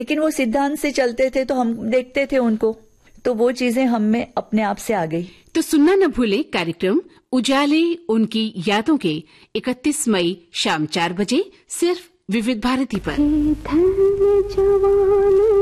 लेकिन वो सिद्धांत से चलते थे तो हम देखते थे उनको, तो वो चीजें हम में अपने आप से आ गई। तो सुनना न भूले कार्यक्रम उजाले उनकी यादों के 31 मई शाम 4 बजे सिर्फ विविध भारती पर।